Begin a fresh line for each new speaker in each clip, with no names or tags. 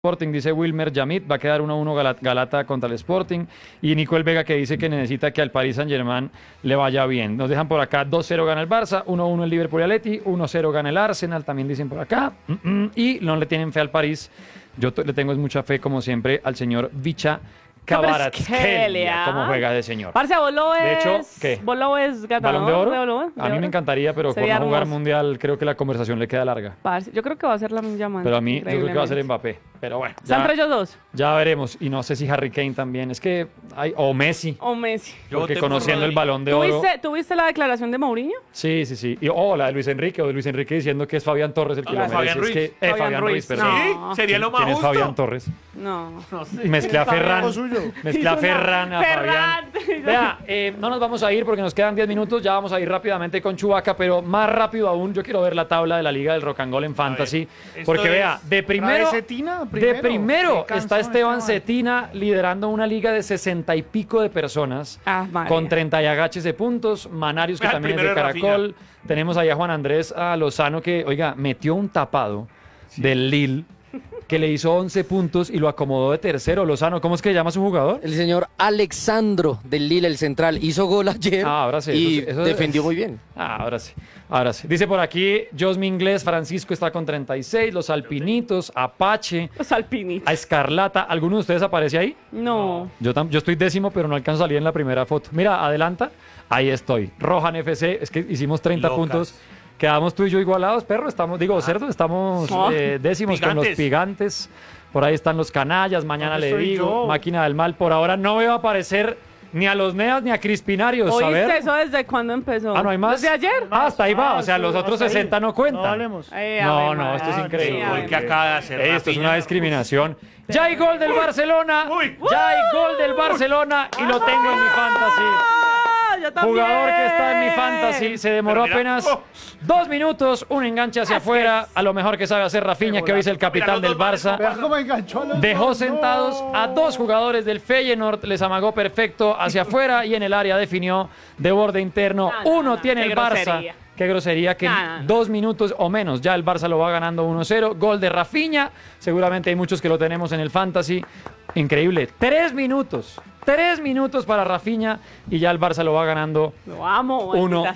Sporting, dice Wilmer Yamit, va a quedar 1-1 Galata contra el Sporting, y Nicole Vega que dice que necesita que al Paris Saint-Germain le vaya bien. Nos dejan por acá 2-0 gana el Barça, 1-1 el Liverpool y Atleti, 1-0 gana el Arsenal, también dicen por acá, y no le tienen fe al París. Yo le tengo mucha fe, como siempre, al señor Vicha Kvaratskhelia. ¿Cómo juega de señor?
Parce, vos lo ves.
De hecho, ¿qué?
¿Vos lo ves ganador
¿Balón de oro?
de
A mí me encantaría, pero
Sería
con no jugar
hermoso.
mundial creo que la conversación le queda larga.
Parce, yo creo que va a ser la misma.
Pero a mí yo creo que va a ser Mbappé. Pero bueno,
¿Están entre ellos dos?
ya veremos. Y no sé si Harry Kane también. Es que hay, o Messi.
O Messi.
Porque conociendo el Balón de Oro.
¿Tuviste la declaración de Mourinho?
Sí. Y, la de Luis Enrique, o de Luis Enrique diciendo que es Fabián Torres el que lo merece.
Fabián
Es
Ruiz.
que,
Fabián Ruiz,
perdón.
no.
Sí, sería lo más
¿Quién es
justo.
Fabián Torres?
No.
Mezclé a Ferran. Mezclé a
Hizo
Ferran a Fabián. Vea, no nos vamos a ir porque nos quedan 10 minutos. Ya vamos a ir rápidamente con Chubaca, pero más rápido aún, yo quiero ver la tabla de la Liga del Rock and Roll en Fantasy.
esto
Porque
es-
vea, de primero
Qué
está
cansón
Esteban
este man.
Cetina liderando una liga de 60 y pico de personas.
Ah, María.
Con 30 y agaches de puntos. Manarios, que
El
también es de
primero es
Caracol. Tenemos ahí a Juan Andrés a Lozano, que, oiga, metió un tapado del Lille, que le hizo 11 puntos y lo acomodó de tercero. Lozano, ¿cómo es que llama su jugador?
El señor Alexandro del Lille, el central, hizo gol ayer
Ahora sí.
y
eso
defendió muy bien.
Ahora sí. Dice por aquí, Josmi Inglés, Francisco está con 36, los Alpinitos, Apache,
Los alpinitos.
a Escarlata. ¿Alguno de ustedes aparece ahí?
No.
Yo estoy 10º, pero no alcanzo a salir en la primera foto. Mira, adelanta. Ahí estoy. Rohan FC, es que hicimos 30
Locas.
puntos. Quedamos tú y yo igualados, perro. Cerdo, estamos décimos con los
Gigantes.
Gigantes. Por ahí están los canallas. Mañana
¿Dónde
le
estoy
digo.
yo?
Máquina del mal. Por ahora no veo aparecer ni a los Neas ni a Crispinarios. A
¿Oíste
ver.
eso desde cuándo empezó?
Ah, ¿no hay más?
¿Desde ayer?
Hasta ahí va. O sea, los otros
hasta ahí.
60 no cuentan.
No hablemos.
No, esto es increíble.
Gol que acaba de hacer
Esto es
Rafinha.
una discriminación. Ya hay gol del Barcelona. Ya hay gol del Barcelona y lo tengo en mi fantasy.
¡Ah, yo también!
Jugador que está en mi fantasy. Se demoró
Pero mira,
apenas 2 minutos. Un enganche hacia afuera. A lo mejor que sabe hacer Rafinha, que hoy es el capitán
Mira,
del
los dos
Barça.
Vea cómo enganchó a los
Dejó
dos.
sentados
No.
a 2 jugadores del Feyenoord, les amagó perfecto hacia afuera y en el área definió de borde interno.
No,
Tiene
qué
el Barça.
grosería.
Qué grosería que
No.
en 2 minutos o menos ya el Barça lo va ganando 1-0. Gol de Rafinha. Seguramente hay muchos que lo tenemos en el Fantasy. Increíble. 3 minutos. 3 minutos para Rafinha y ya el Barça lo va ganando
Lo amo,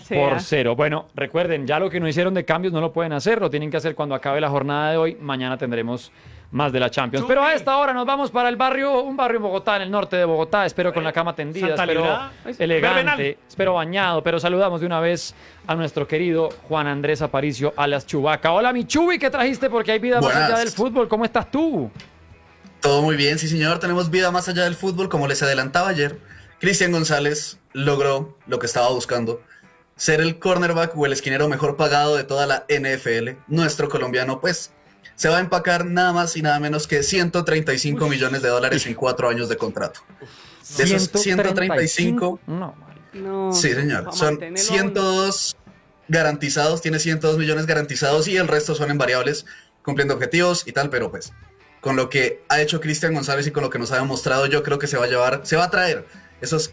1-0. Bueno, recuerden, ya lo que no hicieron de cambios no lo pueden hacer, lo tienen que hacer cuando acabe la jornada de hoy. Mañana tendremos más de la Champions. Pero a esta hora nos vamos para un barrio en Bogotá, en el norte de Bogotá. Espero con la cama tendida,
Santa
espero
Librada.
elegante,
Verbenal.
espero bañado. Pero saludamos de una vez a nuestro querido Juan Andrés Aparicio, alias Chubaca. Hola, mi Chubi, ¿qué trajiste? Porque hay vida más
Buenas.
allá del fútbol. ¿Cómo estás tú?
Todo muy bien, sí señor, tenemos vida más allá del fútbol, como les adelantaba ayer. Cristian González logró lo que estaba buscando, ser el cornerback o el esquinero mejor pagado de toda la NFL. Nuestro colombiano, pues, se va a empacar nada más y nada menos que 135 millones de dólares en 4 años de contrato. De esos 135,
No, marica.
No,
sí señor,
para
son
mantenerlo
102 garantizados, tiene 102 millones garantizados y el resto son en variables, cumpliendo objetivos y tal, pero pues con lo que ha hecho Cristian González y con lo que nos ha demostrado, yo creo que se va a traer esos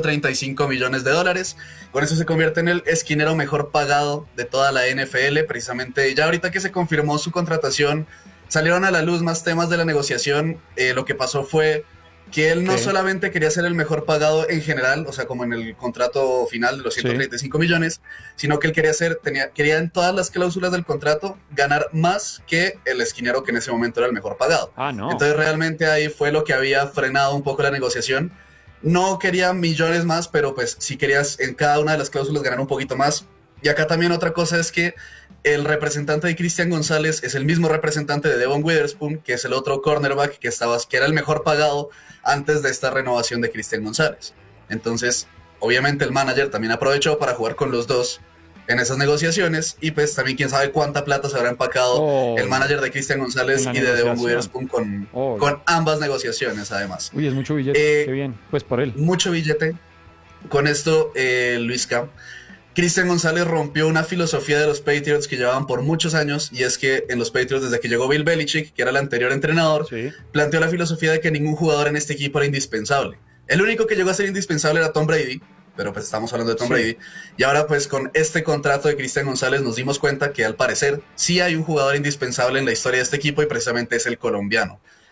135 millones de dólares. Con eso se convierte en el esquinero mejor pagado de toda la NFL. Precisamente ya ahorita que se confirmó su contratación, salieron a la luz más temas de la negociación. Lo que pasó fue que él no
Ok.
solamente quería ser el mejor pagado en general, o sea, como en el contrato final de los 135 millones, sino que él quería en todas las cláusulas del contrato ganar más que el esquinero que en ese momento era el mejor pagado.
Ah, no.
Entonces realmente ahí fue lo que había frenado un poco la negociación. No quería millones más, pero pues si querías en cada una de las cláusulas ganar un poquito más. Y acá también otra cosa es que el representante de Cristian González es el mismo representante de Devon Witherspoon, que es el otro cornerback que era el mejor pagado antes de esta renovación de Cristian González. Entonces, obviamente el manager también aprovechó para jugar con los dos en esas negociaciones y pues también quién sabe cuánta plata se habrá empacado
Oh.
el manager de Cristian González
En
y
la
de Devon
negociación.
Witherspoon
Oh.
con ambas negociaciones además.
Uy, es mucho billete.
Eh,
Qué bien. Pues por él.
Mucho billete. Con esto, Luisca, Cristian González rompió una filosofía de los Patriots que llevaban por muchos años, y es que en los Patriots, desde que llegó Bill Belichick, que era el anterior entrenador,
Sí.
planteó la filosofía de que ningún jugador en este equipo era indispensable. El único que llegó a ser indispensable era Tom Brady, pero pues estamos hablando de Tom
Sí.
Brady. Y ahora pues con este contrato de Cristian González nos dimos cuenta que al parecer sí hay un jugador indispensable en la historia de este equipo y precisamente es el colombiano.